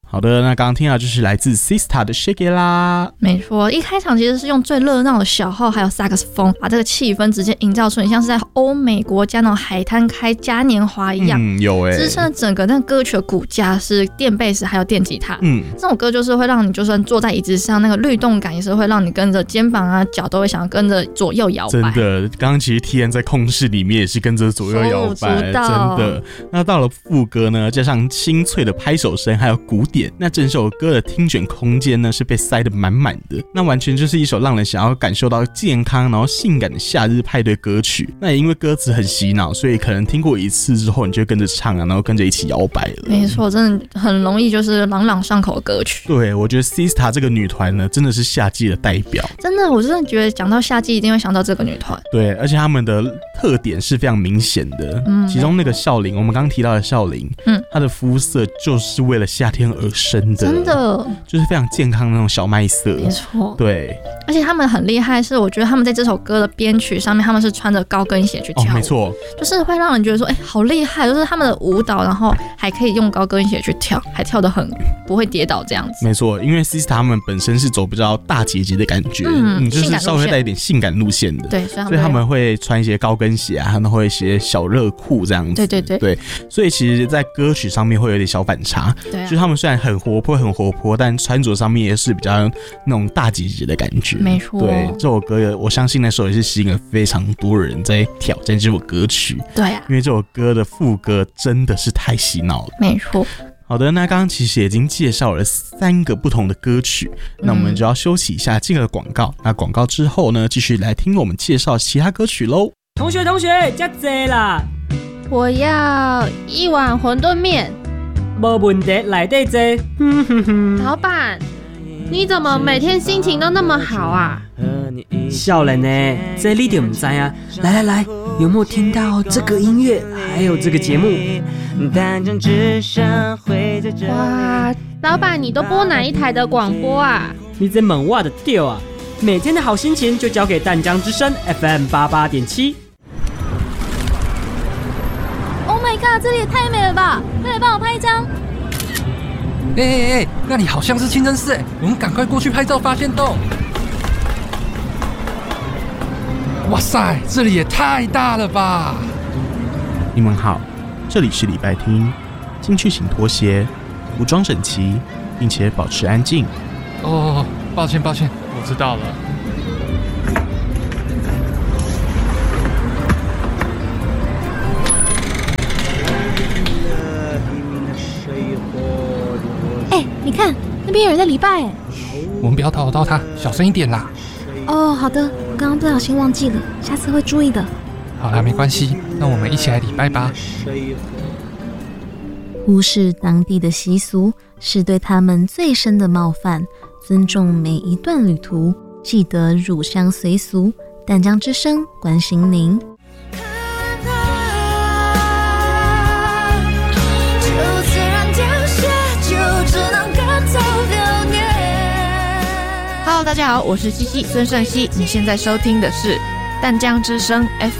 好的，那刚刚听到就是来自 Sistar 的 Shake It 啦。 没错，一开场其实是用最热闹的小号还有萨克斯风，把这个气氛直接营造出很像是在欧美国家那种海滩开嘉年华一样。 有支撑整个那个歌曲的骨架是电贝斯还有电吉他。这首歌就是会让你就算坐在椅子上，那个律动感也是会让你跟着肩膀啊脚都会想要跟着左右摇摆。 真的，刚刚其实 TN 在控室里面也是跟着左右摇摆，真的。那到了副歌呢，加上清脆的拍手声还有鼓点，那整首歌的听觉空间呢是被塞得满满的，那完全就是一首让人想要感受到健康然后性感的夏日派对歌曲。那也因为歌词很洗脑，所以可能听过一次之后你就跟着唱啊，然后跟着一起摇摆了。 没错，真的很容易就是朗朗上口的歌曲。 对，我觉得 Sistar 这个女团呢真的是夏季的代表。 真的，我真的觉得讲到夏季一定会想到这个女团。 对，而且他们的特点是非常明显的。其中那个孝琳，我们刚刚提到的孝琳，她的肤色就是为了夏天而生的， 真的就是非常健康的那种小麦色。 没错， 对。 而且他们很厉害，是我觉得他们在这首歌的编曲上面，他们是穿着高跟鞋去跳舞。 没错， 就是会让人觉得说，好厉害，就是他们的舞蹈，然后还可以用高跟鞋去跳，还跳得很不会跌倒这样子。 没错，因为 Sistar 他们本身是走比较大姐姐的感觉，就是稍微带一点性感路线的。 对， 所以他们会穿一些高跟鞋啊，他们会一些小热裤这样子。对，所以其实在歌曲上面会有点小反差。对，就是他们虽然很活泼，但穿着上面也是比较那种大姐姐的感觉。 没错， 对，这首歌我相信那时候也是吸引了非常多人在挑战这首歌曲。 对啊， 因为这首歌的副歌真的是太洗脑了。 没错。 好的，那刚刚其实已经介绍了3个不同的歌曲，那我们就要休息一下，进了广告。那广告之后呢，继续来听我们介绍其他歌曲咯。 同学，加济啦！ 我要1碗馄饨面。 没问题，来得济。 老板，你怎么每天心情都那么好啊？ 少年呢，这你就不知啊。来，有没有听到这个音乐，还有这个节目？ 哇，老板，你都播哪一台的广播啊？ 你在问我的对啊！每天的好心情就交给淡江之声 FM88.7。 Oh my god， 这里也太美了吧！快来帮我拍一张。 那里好像是清真寺，我们赶快过去拍照发现洞。哇塞，这里也太大了吧！ 你们好，这里是礼拜厅，进去请脱鞋，服装整齐，并且保持安静。 哦，抱歉，我知道了。 你看那边有人在礼拜。 我们不要打扰到他，小声一点啦。 哦，好的，我刚刚不小心忘记了，下次会注意的。 好啦，没关系，那我们一起来礼拜吧。 忽视当地的习俗是对他们最深的冒犯，尊重每一段旅途，记得入乡随俗。淡江之声关心您。 Hello， 大家好，我是西西孙胜熙，你现在收听的是淡江之声